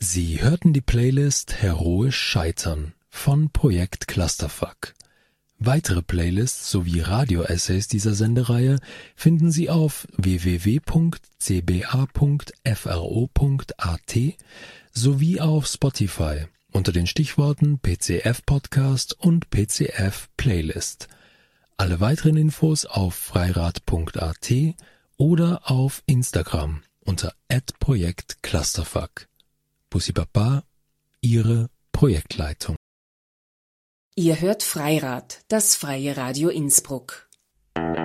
Sie hörten die Playlist Heroisch Scheitern von Projekt Clusterfuck. Weitere Playlists sowie Radio-Essays dieser Sendereihe finden Sie auf www.cba.fro.at sowie auf Spotify unter den Stichworten PCF Podcast und PCF Playlist. Alle weiteren Infos auf freirad.at oder auf Instagram unter @Projekt-Clusterfuck. Bussi Baba, Ihre Projektleitung. Ihr hört Freirad, das freie Radio Innsbruck.